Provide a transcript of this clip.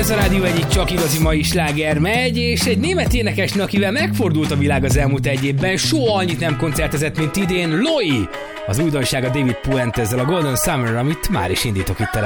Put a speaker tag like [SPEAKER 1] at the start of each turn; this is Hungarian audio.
[SPEAKER 1] Ez a rádió egyik csak igazi mai sláger megy, és egy német énekesnő, akivel megfordult a világ az elmúlt egy évben, soha annyit nem koncertezett, mint idén, Loi! Az újdonsága David Puentezzel, a Golden Summer, amit már is indítok itt